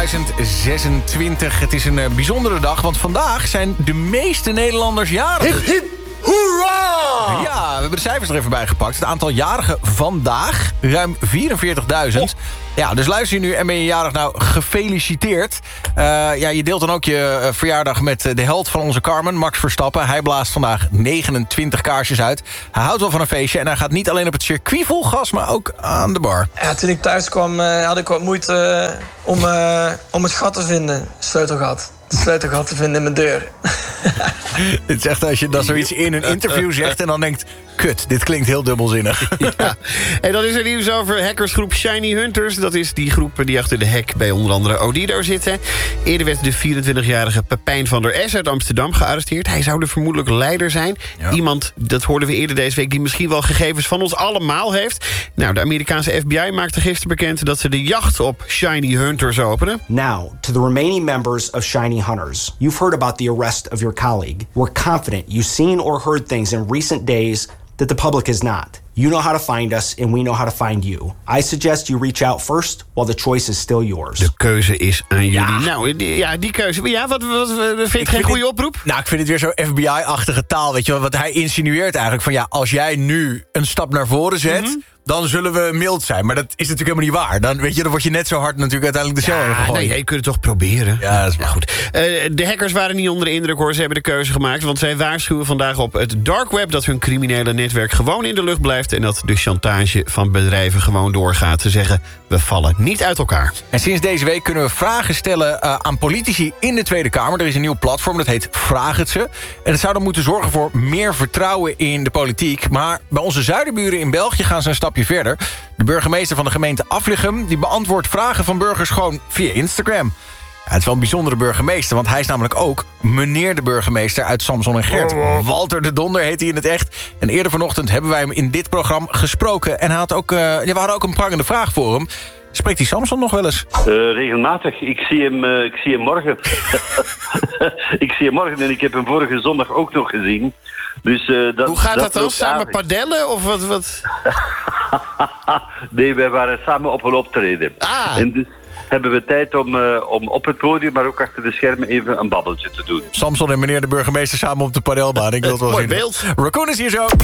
2026. Het is een bijzondere dag, want vandaag zijn de meeste Nederlanders jarig. Hip, hip, hoera! Ja, we hebben de cijfers er even bij gepakt. Het aantal jarigen vandaag, ruim 44.000. Ja, dus luister je nu en ben je jarig, nou, gefeliciteerd. Je deelt dan ook je verjaardag met de held van onze Carmen, Max Verstappen. Hij blaast vandaag 29 kaarsjes uit. Hij houdt wel van een feestje en hij gaat niet alleen op het circuit vol gas, maar ook aan de bar. Ja, toen ik thuis kwam had ik wat moeite om het gat te vinden, sleutelgat. Het sleutelgat te vinden in mijn deur. Het is echt als je dan zoiets in een interview zegt en dan denkt, kut, dit klinkt heel dubbelzinnig. Ja. En dan is er nieuws over hackersgroep Shiny Hunters. Dat is die groep die achter de hack bij onder andere Odido zitten. Eerder werd de 24-jarige Pepijn van der S uit Amsterdam gearresteerd. Hij zou de vermoedelijk leider zijn. Ja. Iemand, dat hoorden we eerder deze week, die misschien wel gegevens van ons allemaal heeft. Nou, de Amerikaanse FBI maakte gisteren bekend dat ze de jacht op Shiny Hunters openen. Now, to the remaining members of Shiny Hunters. You've heard about the arrest of your colleague. We're confident you've seen or heard things in recent days that the public is not. You know how to find us and we know how to find you. I suggest you reach out first while the choice is still yours. De keuze is aan jullie. Nou, die keuze. Ja, wat vind je geen goede oproep? Nou, ik vind het weer zo FBI-achtige taal, weet je wel. Wat hij insinueert eigenlijk van, ja, als jij nu een stap naar voren zet, dan zullen we mild zijn. Maar dat is natuurlijk helemaal niet waar. Dan, weet je, dan word je net zo hard natuurlijk uiteindelijk de cel in gegooid. Nee, je kunt het toch proberen. Ja, dat is wel goed. De hackers waren niet onder de indruk, hoor. Ze hebben de keuze gemaakt, want zij waarschuwen vandaag op het dark web dat hun criminele netwerk gewoon in de lucht blijft en dat de chantage van bedrijven gewoon doorgaat. Ze zeggen, we vallen niet uit elkaar. En sinds deze week kunnen we vragen stellen aan politici in de Tweede Kamer. Er is een nieuw platform, dat heet Vraag het ze. En het zou dan moeten zorgen voor meer vertrouwen in de politiek. Maar bij onze zuidenburen in België gaan ze een stapje verder. De burgemeester van de gemeente Aflichem die beantwoordt vragen van burgers gewoon via Instagram. Ja, het is wel een bijzondere burgemeester, want hij is namelijk ook meneer de burgemeester uit Samson en Gert. Walter de Donder heet hij in het echt. En eerder vanochtend hebben wij hem in dit programma gesproken. En hij had ook, we hadden ook een prangende vraag voor hem. Spreekt die Samson nog wel eens? Regelmatig. Ik zie hem morgen. Ik zie hem morgen en ik heb hem vorige zondag ook nog gezien. Dus, hoe gaat dat dan? Samen padellen of wat? Nee, wij waren samen op een optreden. En dus hebben we tijd om op het podium, maar ook achter de schermen even een babbeltje te doen. Samson en meneer de burgemeester samen op de padelbaan. Ik wil het wel mooi zien. beeld. Raccoon is hier zo.